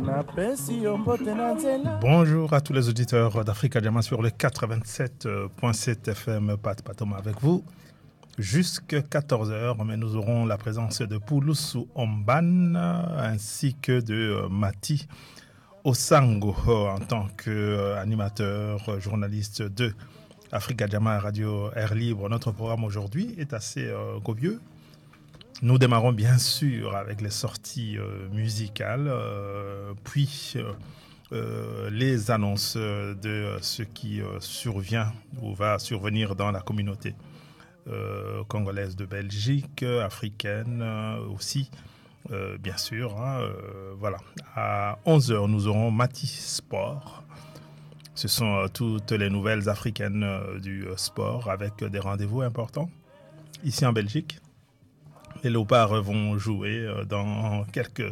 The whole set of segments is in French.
Bonjour à tous les auditeurs d'Africa Jama sur le 87.7 FM. Pat Patoma avec vous jusqu'à 14h, mais nous aurons la présence de Poulousou Omban ainsi que de Mati Osango en tant qu'animateur, journaliste de Africa Jama Radio Air Libre. Notre programme aujourd'hui est assez copieux. Nous démarrons bien sûr avec les sorties musicales, puis les annonces de ce qui survient ou va survenir dans la communauté congolaise de Belgique, africaine aussi, bien sûr. Voilà. À 11h, nous aurons Mati Sport. Ce sont toutes les nouvelles africaines du sport avec des rendez-vous importants ici en Belgique. Les Léopards vont jouer dans quelques,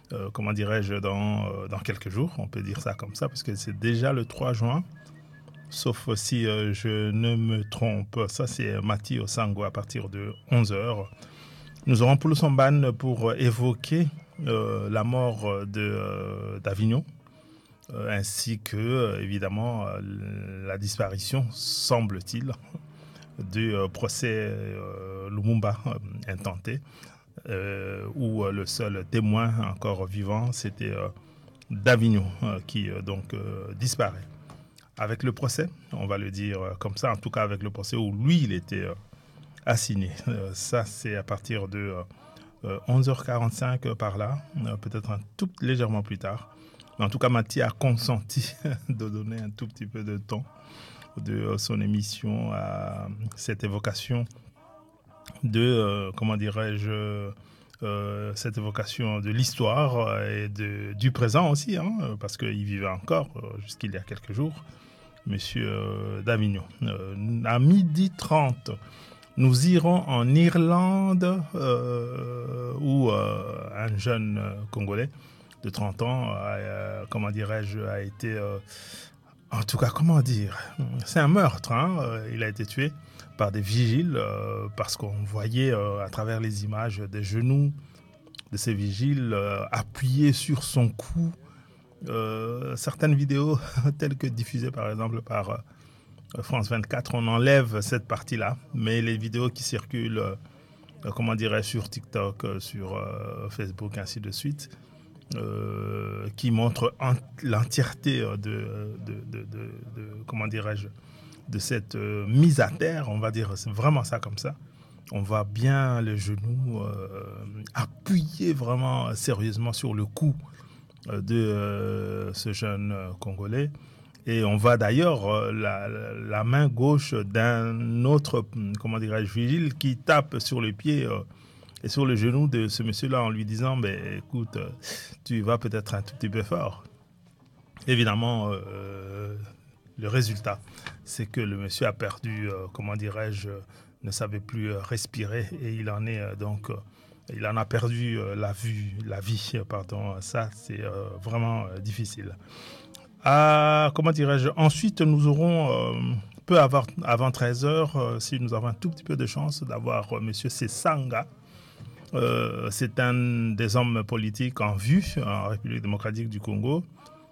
dans quelques jours, on peut dire ça comme ça, parce que c'est déjà le 3 juin, sauf si je ne me trompe. Ça, c'est Mati Osango à partir de 11h. Nous aurons Poulousou Omban pour évoquer la mort d'Avignon, ainsi que, évidemment, la disparition, semble-t-il, du procès Lumumba intenté, où le seul témoin encore vivant, c'était d'Avignon, qui donc disparaît. Avec le procès, on va le dire comme ça, en tout cas avec le procès où lui, il était assigné. Ça, c'est à partir de 11h45 par là, peut-être un tout légèrement plus tard. Mais en tout cas, Mati a consenti de donner un tout petit peu de temps de son émission à cette évocation de, cette évocation de l'histoire et du présent aussi, parce qu'il vivait encore jusqu'il y a quelques jours, monsieur d'Avignon. À 12h30, nous irons en Irlande où un jeune Congolais de 30 ans a été... En tout cas, comment dire, c'est un meurtre. Il a été tué par des vigiles parce qu'on voyait à travers les images des genoux de ces vigiles appuyés sur son cou. Certaines vidéos, telles que diffusées par exemple par France 24, on enlève cette partie-là. Mais les vidéos qui circulent, sur TikTok, sur Facebook, ainsi de suite, qui montre l'entièreté de cette mise à terre, on va dire, c'est vraiment ça comme ça. On voit bien les genoux appuyés vraiment sérieusement sur le cou de ce jeune Congolais. Et on voit d'ailleurs la main gauche d'un autre, vigile qui tape sur le pied et sur le genou de ce monsieur-là en lui disant « écoute, tu vas peut-être un tout petit peu fort ». Évidemment, le résultat, c'est que le monsieur a perdu, ne savait plus respirer et il en est il en a perdu la vie. Ça, c'est vraiment difficile. Ensuite, nous aurons, peu avant 13h, si nous avons un tout petit peu de chance, d'avoir monsieur Sesanga. C'est un des hommes politiques en vue en République démocratique du Congo.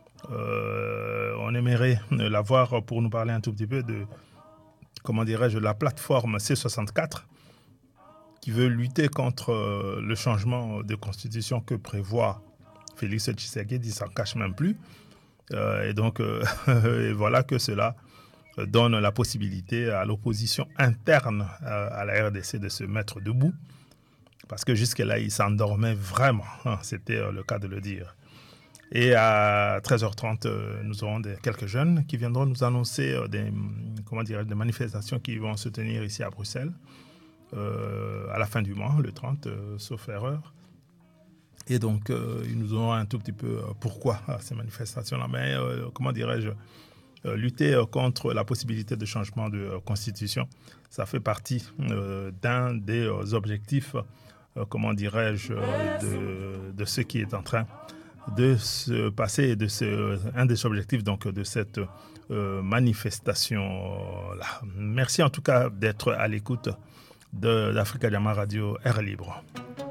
On aimerait l'avoir pour nous parler un tout petit peu de, la plateforme C64 qui veut lutter contre le changement de constitution que prévoit Félix Tshisekedi, il s'en cache même plus. Et donc, et voilà que cela donne la possibilité à l'opposition interne à la RDC de se mettre debout. Parce que jusque-là, il s'endormait vraiment. C'était le cas de le dire. Et à 13h30, nous aurons quelques jeunes qui viendront nous annoncer des manifestations qui vont se tenir ici à Bruxelles à la fin du mois, le 30, sauf erreur. Et donc, ils nous auront un tout petit peu pourquoi ces manifestations-là. Mais, lutter contre la possibilité de changement de constitution, ça fait partie d'un des objectifs de ce qui est en train de se passer, un des objectifs donc de cette manifestation-là. Merci en tout cas d'être à l'écoute d'Africa Jama Radio Air Libre.